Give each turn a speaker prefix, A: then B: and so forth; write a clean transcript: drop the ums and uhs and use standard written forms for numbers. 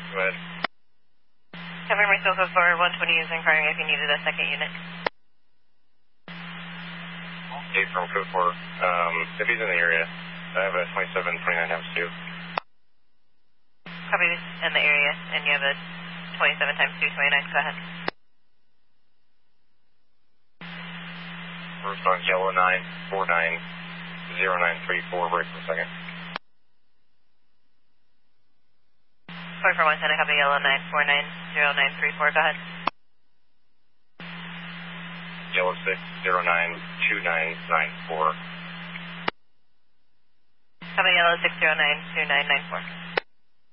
A: Go ahead.
B: Cover my still code for 120 is inquiring if you needed a second unit.
A: 8 from code 4. If he's in the area, I have a 2729 times 2.
B: Copy in the area, and you have a 27 times 2, 29. Go ahead.
A: Response yellow 9490934. Break for a second.
B: 44 110, I copy yellow 9490934. Go ahead.
A: Yellow 6092994.
B: Copy yellow 6092994.